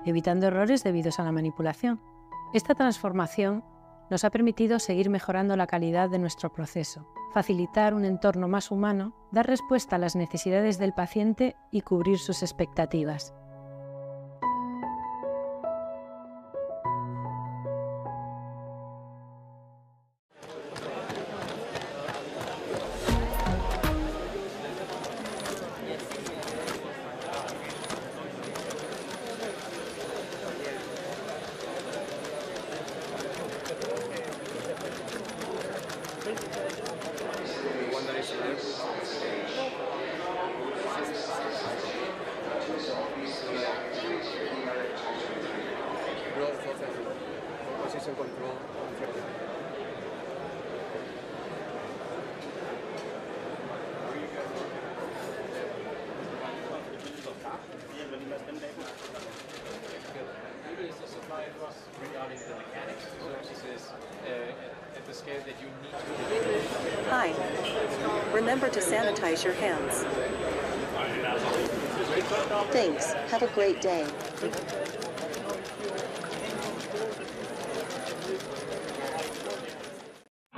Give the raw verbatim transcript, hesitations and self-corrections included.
evitando errores debidos a la manipulación. Esta transformación nos ha permitido seguir mejorando la calidad de nuestro proceso, facilitar un entorno más humano, dar respuesta a las necesidades del paciente y cubrir sus expectativas. Hi. Remember to sanitize your hands. Thanks. Have a great day.